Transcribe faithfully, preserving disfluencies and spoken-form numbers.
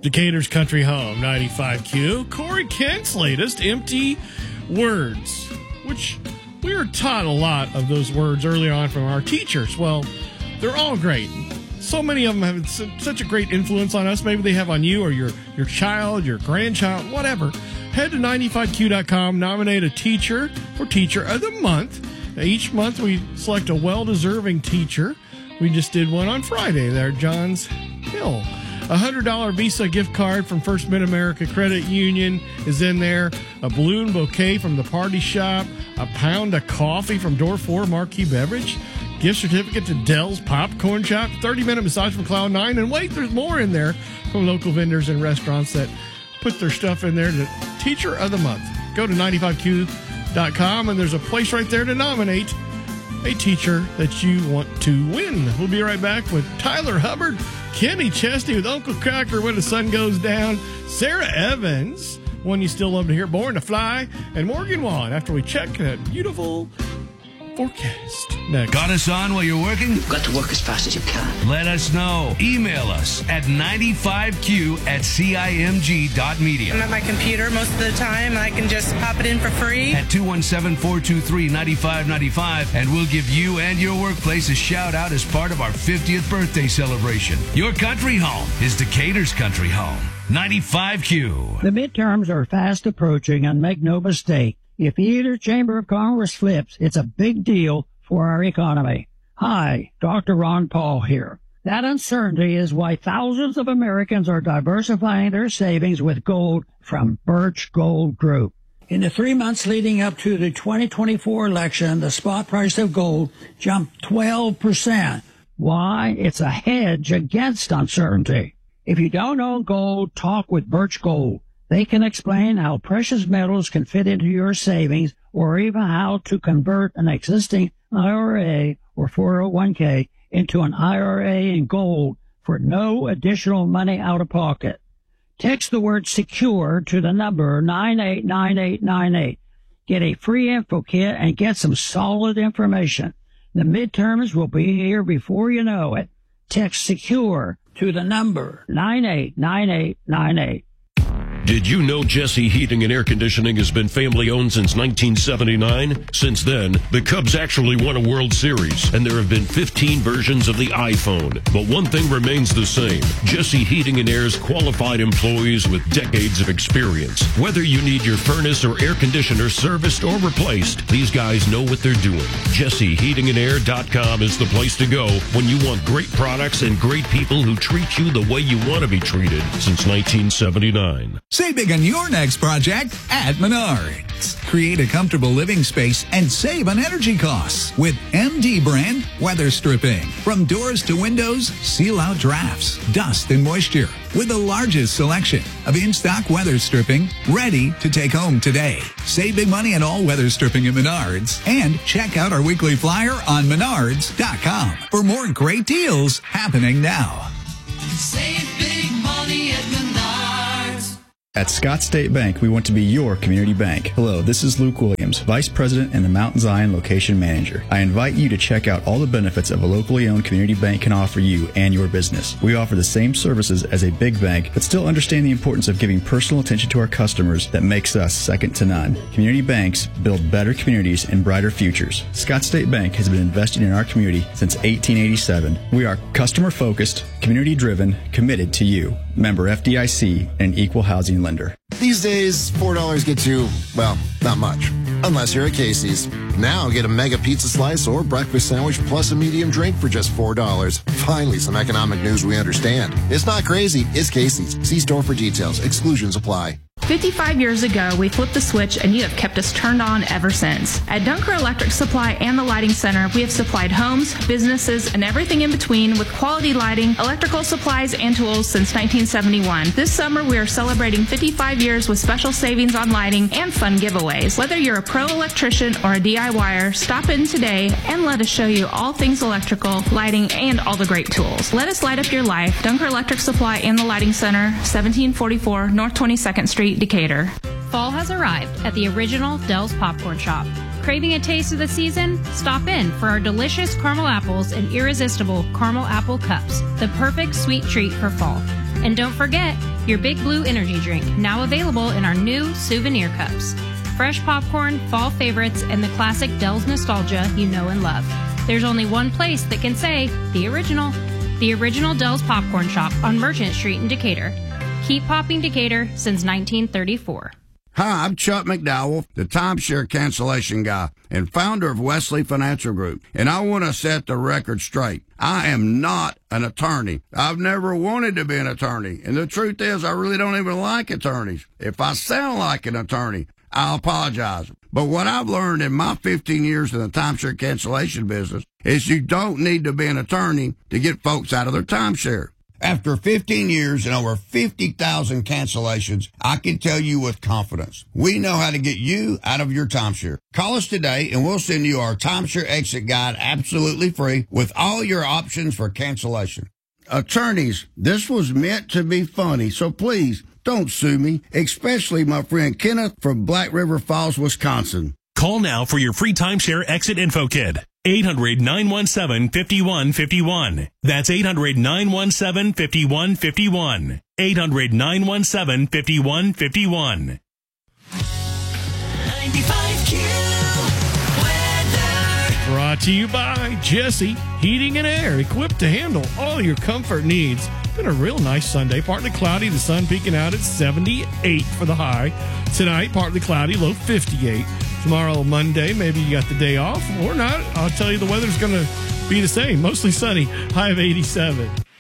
Decatur's Country Home, ninety-five Q. Corey Kent's latest, Empty Words, which we were taught a lot of those words early on from our teachers. Well, they're all great. So many of them have such a great influence on us. Maybe they have on you or your, your child, your grandchild, whatever. Head to ninety-five Q dot com, nominate a teacher for Teacher of the Month. Now, each month we select a well-deserving teacher. We just did one on Friday there, Johns Hill. A one hundred dollars Visa gift card from First Mid-America Credit Union is in there. A balloon bouquet from the Party Shop. A pound of coffee from Door four Marquee Beverage. Gift certificate to Dell's Popcorn Shop. thirty-minute massage from Cloud nine. And wait, there's more in there from local vendors and restaurants that put their stuff in there. To Teacher of the Month. Go to ninety-five Q dot com and there's a place right there to nominate a teacher that you want to win. We'll be right back with Tyler Hubbard, Kenny Chesney with Uncle Cracker When the Sun Goes Down, Sarah Evans, one you still love to hear, Born to Fly, and Morgan Wallen after we check that beautiful forecast. Next. Got us on while you're working? You've got to work as fast as you can. Let us know. Email us at ninety-five Q at C I M G dot media. I'm at my computer most of the time. I can just pop it in for free. At two one seven, four two three, nine five nine five, and we'll give you and your workplace a shout out as part of our fiftieth birthday celebration. Your country home is Decatur's Country Home. ninety-five Q. The midterms are fast approaching, and make no mistake, if either chamber of Congress flips, it's a big deal for our economy. Hi, Doctor Ron Paul here. That uncertainty is why thousands of Americans are diversifying their savings with gold from Birch Gold Group. In the three months leading up to the twenty twenty-four election, the spot price of gold jumped twelve percent. Why? It's a hedge against uncertainty. If you don't own gold, talk with Birch Gold. They can explain how precious metals can fit into your savings or even how to convert an existing I R A or four oh one k into an I R A in gold for no additional money out of pocket. Text the word SECURE to the number nine eight nine eight nine eight. Get a free info kit and get some solid information. The midterms will be here before you know it. Text SECURE to the number nine eight nine eight nine eight. Did you know Jesse Heating and Air Conditioning has been family-owned since nineteen seventy-nine? Since then, the Cubs actually won a World Series, and there have been fifteen versions of the iPhone. But one thing remains the same. Jesse Heating and Air's qualified employees with decades of experience. Whether you need your furnace or air conditioner serviced or replaced, these guys know what they're doing. Jesse Heating and Air dot com is the place to go when you want great products and great people who treat you the way you want to be treated since nineteen seventy-nine. Save big on your next project at Menards. Create a comfortable living space and save on energy costs with M D brand weather stripping. From doors to windows, seal out drafts, dust, and moisture with the largest selection of in-stock weather stripping ready to take home today. Save big money on all weather stripping at Menards and check out our weekly flyer on Menards dot com for more great deals happening now. Save big money at Menards. At Scott State Bank, we want to be your community bank. Hello, this is Luke Williams, Vice President and the Mount Zion Location Manager. I invite you to check out all the benefits of a locally owned community bank can offer you and your business. We offer the same services as a big bank, but still understand the importance of giving personal attention to our customers that makes us second to none. Community banks build better communities and brighter futures. Scott State Bank has been investing in our community since eighteen eighty-seven. We are customer-focused, community-driven, committed to you. Member F D I C and equal housing lender. These days, four dollars gets you, well, not much. Unless you're at Casey's. Now get a mega pizza slice or breakfast sandwich plus a medium drink for just four dollars. Finally, some economic news we understand. It's not crazy. It's Casey's. See store for details. Exclusions apply. fifty-five years ago, we flipped the switch and you have kept us turned on ever since. At Dunker Electric Supply and the Lighting Center, we have supplied homes, businesses, and everything in between with quality lighting, electrical supplies, and tools since nineteen seventy-one. This summer, we are celebrating fifty-five years with special savings on lighting and fun giveaways. Whether you're a pro electrician or a D I Y er, stop in today and let us show you all things electrical, lighting, and all the great tools. Let us light up your life. Dunker Electric Supply and the Lighting Center, seventeen forty-four North twenty-second Street, Decatur. Fall has arrived at the original Dell's Popcorn Shop. Craving a taste of the season? Stop in for our delicious caramel apples and irresistible caramel apple cups, the perfect sweet treat for fall. And don't forget your Big Blue energy drink, now available in our new souvenir cups. Fresh popcorn, fall favorites, and the classic Del's nostalgia you know and love. There's only one place that can say the original. The original Del's Popcorn Shop on Merchant Street in Decatur. Keep popping Decatur since nineteen thirty-four. Hi, I'm Chuck McDowell, the timeshare cancellation guy and founder of Wesley Financial Group, and I want to set the record straight. I am not an attorney. I've never wanted to be an attorney, and the truth is I really don't even like attorneys. If I sound like an attorney, I'll apologize. But what I've learned in my fifteen years in the timeshare cancellation business is you don't need to be an attorney to get folks out of their timeshare. After fifteen years and over fifty thousand cancellations, I can tell you with confidence, we know how to get you out of your timeshare. Call us today and we'll send you our timeshare exit guide absolutely free with all your options for cancellation. Attorneys, this was meant to be funny, so please don't sue me, especially my friend Kenneth from Black River Falls, Wisconsin. Call now for your free timeshare exit info kit. eight hundred, nine one seven, five one five one. That's eight hundred, nine one seven, five one five one. eight hundred, nine one seven, five one five one. ninety-five Q weather. Brought to you by Jesse Heating and Air, equipped to handle all your comfort needs. Been a real nice Sunday. Partly cloudy, the sun peeking out at seventy-eight for the high. Tonight, partly cloudy, low fifty-eight. Tomorrow, Monday, maybe you got the day off or not. I'll tell you the weather's going to be the same. Mostly sunny, high of eighty-seven.